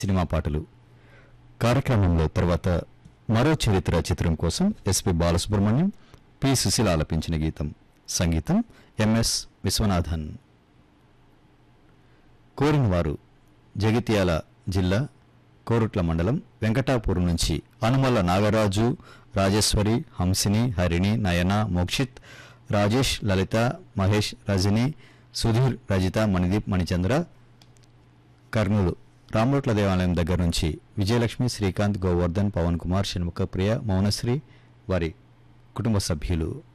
Cinema పాటలు కార్యక్రమంలో తర్వాత మరో చరిత్ర చిత్రం కోసం ఎస్పి బాలసుబ్రహ్మణ్యం, పి సుశీల ఆలపించిన గీతం. సంగీతం ఎంఎస్ విశ్వనాథన్. కోరిన వారు జగిత్యాల జిల్లా కోరుట్ల మండలం వెంకటాపురం నుంచి అనుమల నాగరాజు, రాజేశ్వరి, హంసిని, హరిణి, నయన, మోక్షిత్, రాజేష్, లలిత, మహేష్, రజని, సుధీర్, రజిత, మణిదీప్, మణిచంద్ర. కర్నూలు రామోట్ల దేవాలయం దగ్గర నుంచి విజయలక్ష్మి, శ్రీకాంత్, గోవర్ధన్, పవన్ కుమార్, షణ్ముఖ ప్రియ, మౌనశ్రీ వారి కుటుంబ సభ్యులు.